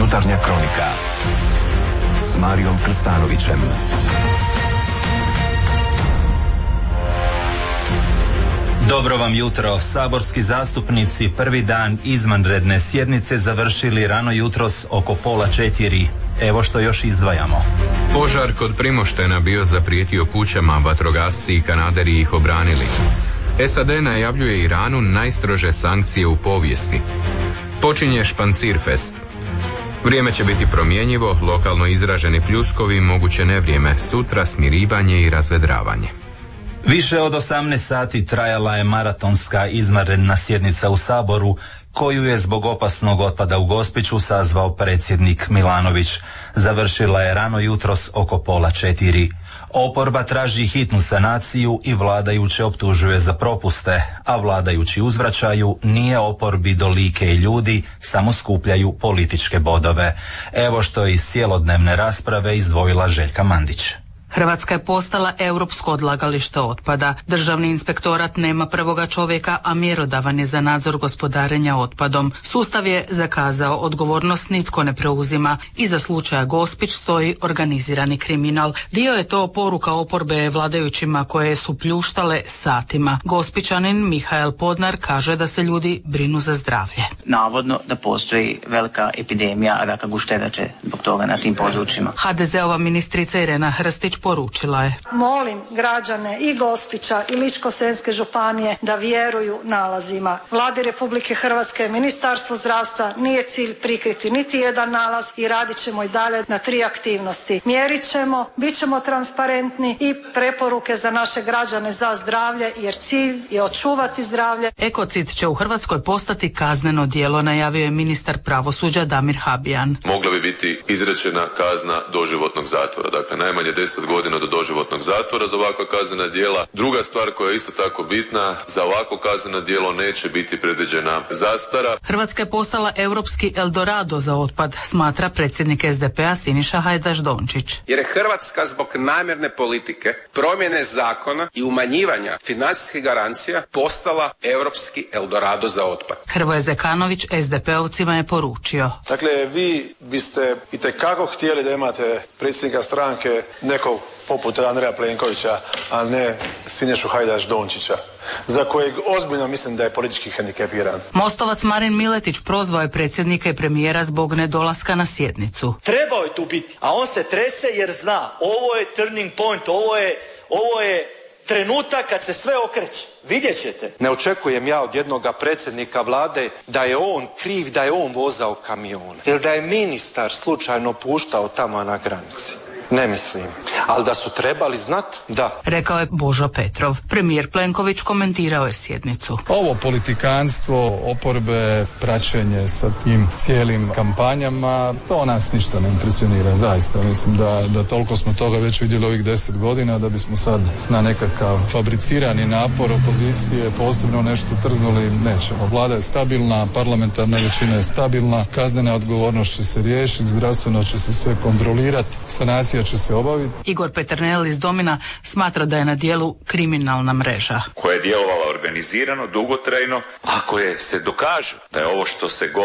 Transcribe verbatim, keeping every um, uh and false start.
Jutarnja kronika s Marijom Krstanovićem. Dobro vam jutro. Saborski zastupnici prvi dan izvanredne sjednice završili rano jutros oko pola četiri. Evo što još izdvajamo. Požar kod Primoštena bio zaprijetio kućama, vatrogasci i kanaderi ih obranili. S A D najavljuje Iranu najstrože sankcije u povijesti. Počinje Špancirfest. Vrijeme će biti promjenjivo, lokalno izraženi pljuskovi, moguće nevrijeme, sutra smirivanje i razvedravanje. Više od osamnaest sati trajala je maratonska izvanredna sjednica u Saboru, koju je zbog opasnog otpada u Gospiću sazvao predsjednik Milanović. Završila je rano jutros oko pola četiri. Oporba traži hitnu sanaciju i vladajuće optužuje za propuste, a vladajući uzvraćaju: nije oporbi do like i ljudi, samo skupljaju političke bodove. Evo što je iz cjelodnevne rasprave izdvojila Željka Mandić. Hrvatska je postala europsko odlagalište otpada. Državni inspektorat nema prvoga čovjeka, a mjerodavan je za nadzor gospodarenja otpadom. Sustav je zakazao, odgovornost nitko ne preuzima. Iza slučaja Gospić stoji organizirani kriminal. Dio je to poruka oporbe vladajućima koje su pljuštale satima. Gospićanin Mihael Podnar kaže da se ljudi brinu za zdravlje. Navodno da postoji velika epidemija raka gušterače zbog toga na tim područjima. ha de ze ova ministrica Irena Hrstić poručila je: molim građane i Gospića i Ličko-senjske županije da vjeruju nalazima. Vladi Republike Hrvatske, Ministarstvo zdravstva nije cilj prikriti niti jedan nalaz i radit ćemo i dalje na tri aktivnosti. Mjerit ćemo, bit ćemo transparentni i preporuke za naše građane za zdravlje, jer cilj je očuvati zdravlje. Ekocid će u Hrvatskoj postati kazneno djelo, najavio je ministar pravosuđa Damir Habijan. Mogla bi biti izrečena kazna doživotnog zatvora, dakle najmanje deset godina do doživotnog zatvora za ovakva kaznena djela. Druga stvar koja je isto tako bitna, za ovako kazneno djelo neće biti predviđena zastara. Hrvatska je postala europski Eldorado za otpad, smatra predsjednik es de pe a Siniša Hajdaš Dončić. Jer je Hrvatska zbog namjerne politike, promjene zakona i umanjivanja financijskih garancija postala europski Eldorado za otpad. Hrvoje Zekanović es de pe ovcima je poručio: dakle, vi biste itekako htjeli da imate predsjednika stranke nekog poput Andreja Plenkovića, a ne Sinišu Hajdaš Dončića, za kojeg ozbiljno mislim da je politički hendikepiran. Mostovac Marin Miletić prozvao je predsjednika i premijera zbog nedolaska na sjednicu. Trebao je tu biti, a on se trese jer zna, ovo je turning point, ovo je, ovo je trenutak kad se sve okreće. Vidjet ćete. Ne očekujem ja od jednoga predsjednika vlade da je on kriv, da je on vozao kamione. Ili da je ministar slučajno puštao tamo na granici. Ne mislim. Ali da su trebali znat, da. Rekao je Božo Petrov. Premijer Plenković komentirao je sjednicu. Ovo politikanstvo, oporbe, praćenje sa tim cijelim kampanjama, to nas ništa ne impresionira, zaista. Mislim da, da toliko smo toga već vidjeli ovih deset godina, da bismo sad na nekakav fabricirani napor opozicije posebno nešto trznuli, nećemo. Vlada je stabilna, parlamentarna većina je stabilna, kaznena odgovornost će se riješiti, zdravstveno će se sve kontrolirati, sanacija će se obaviti. Igor Peternel iz Domina smatra da je na dijelu kriminalna mreža koja je djelovala organizirano, dugotrajno. Ako je se dokaže da je ovo što se govori